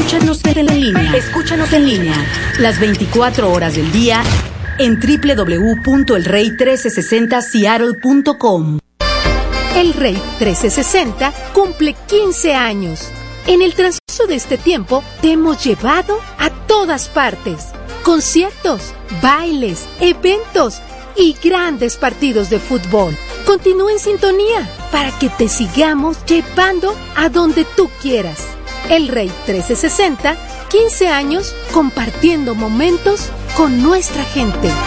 Escúchanos en línea. Escúchanos en línea. Las 24 horas del día en www.elrey1360seattle.com. El Rey 1360 cumple 15 años. En el transcurso de este tiempo te hemos llevado a todas partes. Conciertos, bailes, eventos y grandes partidos de fútbol. Continúa en sintonía para que te sigamos llevando a donde tú quieras. El Rey 1360, 15 años compartiendo momentos con nuestra gente.